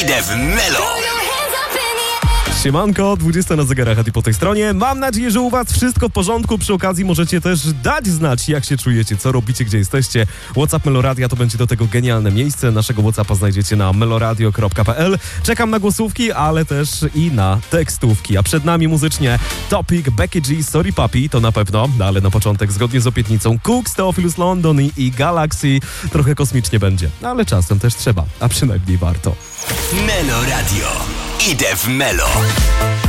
Idę w Melo. Siemanko, 20 na zegarach, a ty po tej stronie. Mam nadzieję, że u was wszystko w porządku. Przy okazji możecie też dać znać, jak się czujecie, co robicie, gdzie jesteście. WhatsApp Meloradia to będzie do tego genialne miejsce. Naszego WhatsAppa znajdziecie na meloradio.pl. Czekam na głosówki, ale też i na tekstówki. A przed nami muzycznie Topic, Becky G, Sorry Papi, to na pewno, ale na początek zgodnie z obietnicą Cooks, Theophilus London i Galaxy. Trochę kosmicznie będzie, ale czasem też trzeba, a przynajmniej warto. Meloradio. Idę w Melo.